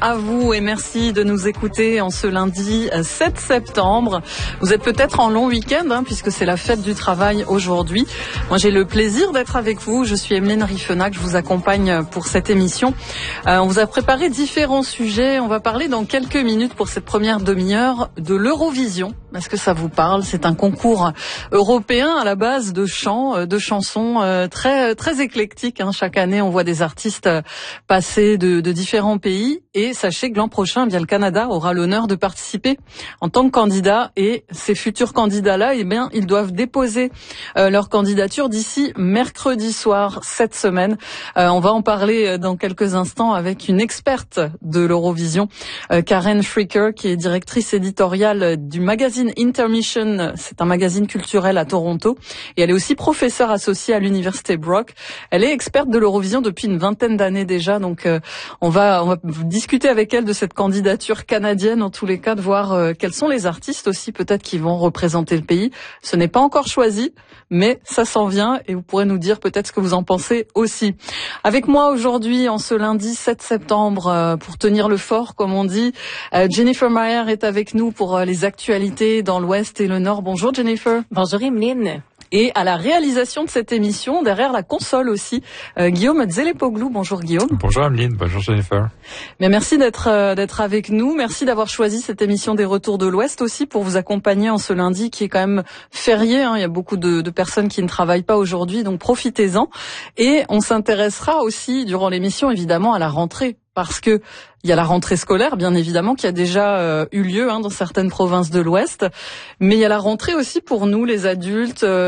à vous et merci de nous écouter en ce lundi 7 septembre. Vous êtes peut-être en long week-end puisque c'est la fête du travail aujourd'hui. Moi j'ai le plaisir d'être avec vous. Je suis Emeline Riffenac, je vous accompagne pour cette émission. On vous a préparé différents sujets. On va parler dans quelques minutes pour cette première demi-heure de l'Eurovision. Est-ce que ça vous parle? C'est un concours européen à la base de chants, de chansons très éclectiques. Chaque année, on voit des artistes passer de différents pays. Et sachez que l'an prochain, le Canada aura l'honneur de participer en tant que candidat. Et ces futurs candidats-là, ils doivent déposer leur candidature d'ici mercredi soir cette semaine. On va en parler dans quelques instants avec une experte de l'Eurovision, Karen Fricker, qui est directrice éditoriale du magazine Intermission. C'est un magazine culturel à Toronto. Et elle est aussi professeure associée à l'université Brock. Elle est experte de l'Eurovision depuis une vingtaine d'années déjà. Donc, on va discuter avec elle de cette candidature canadienne, en tous les cas, de voir quels sont les artistes aussi, peut-être, qui vont représenter le pays. Ce n'est pas encore choisi, mais ça s'en vient et vous pourrez nous dire peut-être ce que vous en pensez aussi. Avec moi aujourd'hui, en ce lundi 7 septembre, pour tenir le fort, comme on dit, Jennifer Mayer est avec nous pour les actualités dans l'Ouest et le Nord. Bonjour Jennifer. Bonjour Emeline. Et à la réalisation de cette émission, derrière la console aussi, Guillaume Zelepoglou. Bonjour Guillaume. Bonjour Emeline, bonjour Jennifer. Mais merci d'être avec nous. Merci d'avoir choisi cette émission des Retours de l'Ouest aussi pour vous accompagner en ce lundi qui est quand même férié. Il y a beaucoup de personnes qui ne travaillent pas aujourd'hui, donc profitez-en. Et on s'intéressera aussi durant l'émission évidemment à la rentrée. Parce que il y a la rentrée scolaire, bien évidemment, qui a déjà eu lieu dans certaines provinces de l'Ouest. Mais il y a la rentrée aussi pour nous, les adultes.